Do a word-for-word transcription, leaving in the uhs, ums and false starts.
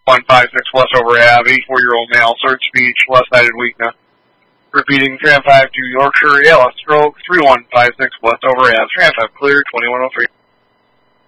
one five six Westover Ave, eighty-four-year-old male, third speech, left-sided weakness. Repeating, Tram five to Yorkshire, A L S stroke, three one five six Westover Ave, Tram five clear, twenty-one oh three.